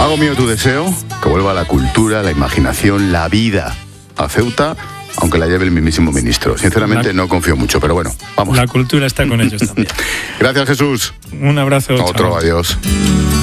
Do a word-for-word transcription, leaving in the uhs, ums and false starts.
Hago mío tu deseo, que vuelva la cultura, la imaginación, la vida a Ceuta, aunque la lleve el mismísimo ministro. Sinceramente la... no confío mucho, pero bueno, vamos. La cultura está con ellos también. Gracias, Jesús. Un abrazo. Otro, chao. Adiós.